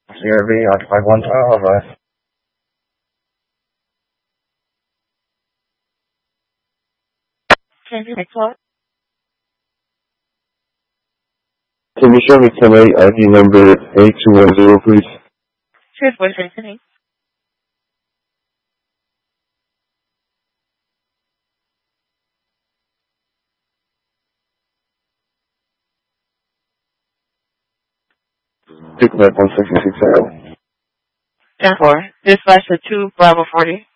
CRV, occupied 112. Can you report? Can you show me tonight ID number 8210, please? Here's what's listening. Dispatch 166. 10-4. Dispatch to 2 Bravo 40.